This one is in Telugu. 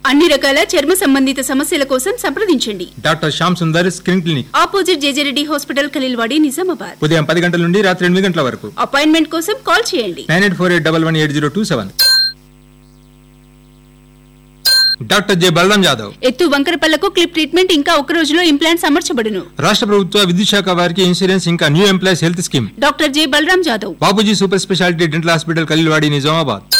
అన్ని రకాల చర్మ సంబంధిత సమస్యల కోసం సంప్రదించండి. Doctor Shyam Sundar skin clinic, opposite JJ Reddy hospital, Khaleelwadi, Nizamabad. ఉదయం 10 గంటల నుండి రాత్రి 8 గంటల వరకు. అపాయింట్మెంట్ కోసం కాల్ చేయండి. 9848118027. Doctor J Balaram Yadav. ఎత్తు వంకరపల్లకు క్లిప్ ట్రీట్మెంట్ ఇంకా ఒక రోజులో ఇంప్లాంట్స్ అమర్చబడును. రాష్ట్ర ప్రభుత్వ విద్యుత్ శాఖ వారికి ఇన్సూరెన్స్ ఇంకా new employees health scheme. Doctor J Balaram Yadav, Babuji super speciality dental hospital, Khaleelwadi, Nizamabad.